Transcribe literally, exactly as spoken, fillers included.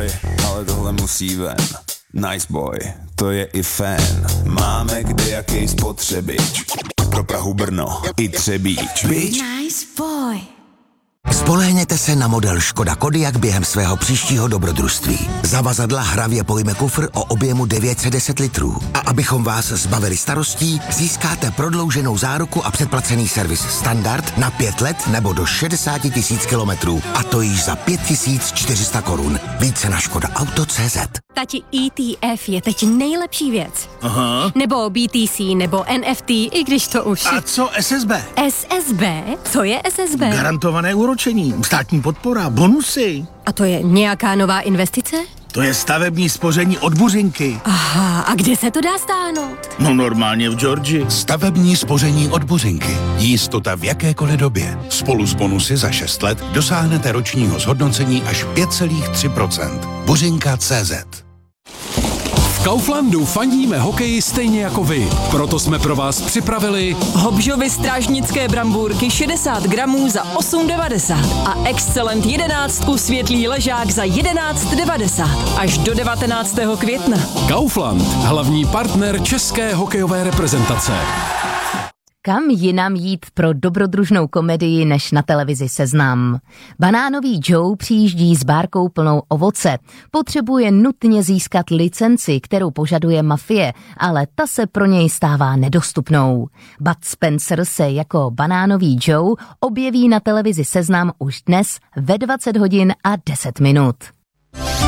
ale tohle musí ven. Nice boy, to je i fén. Máme kdejakej spotřebič. Pro Prahu, Brno i Třebíč. Nice boy. Spolehněte se na model Škoda Kodiaq během svého příštího dobrodružství. Zavazadla hravě pojme kufr o objemu devět set deset litrů. A abychom vás zbavili starostí, získáte prodlouženou záruku a předplacený servis standard na pět let nebo do šedesát tisíc kilometrů. A to již za pět tisíc čtyři sta korun. Více na škoda auto tečka cé zet. Tati, E T F je teď nejlepší věc. Aha. Nebo B T C, nebo N F T, i když to už... A co S S B? S S B? Co je S S B? Garantované úročení, státní podpora, bonusy. A to je nějaká nová investice? To je stavební spoření od Buřinky. Aha, a kde se to dá stáhnout? No normálně v Georgii. Stavební spoření od Buřinky. Jistota v jakékoliv době. Spolu s bonusy za šest let dosáhnete ročního zhodnocení až pět celá tři procenta. Buřinka tečka cé zet. V Kauflandu fandíme hokeji stejně jako vy. Proto jsme pro vás připravili Hobžovy strážnické brambůrky šedesát gramů za osm devadesát a Excellent jedenáct světlý ležák za jedenáct devadesát až do devatenáctého května. Kaufland, hlavní partner české hokejové reprezentace. Kam jinam jít pro dobrodružnou komedii než na televizi Seznam? Banánový Joe přijíždí s bárkou plnou ovoce. Potřebuje nutně získat licenci, kterou požaduje mafie, ale ta se pro něj stává nedostupnou. Bud Spencer se jako Banánový Joe objeví na televizi Seznam už dnes ve dvacet hodin a deset minut.